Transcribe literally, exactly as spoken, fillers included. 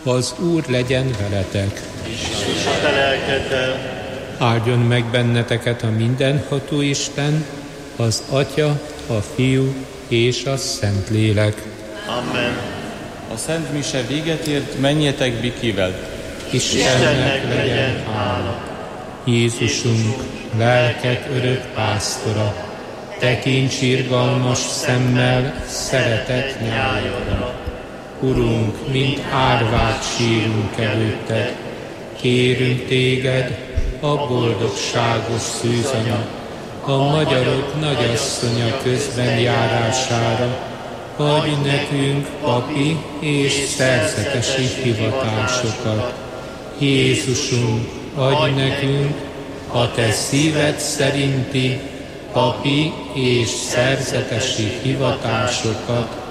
Az Úr legyen veletek. És a te lelkeddel. Áldjon meg benneteket a mindenható Isten, az Atya, a Fiú és a Szentlélek. Amen. A Szent Mise véget ért, menjetek bikivel. Istennek legyen hála. Jézusunk, lelked örök pásztora, tekints irgalmas szemmel szeretett nyájadra. Urunk, mint árvát sírunk előtted, kérünk téged, a boldogságos szűzanya, a magyarok nagyasszonya közben járására, adj nekünk papi és szerzetesi hivatásokat. Jézusunk, adj nekünk a te szíved szerinti papi és szerzetesi hivatásokat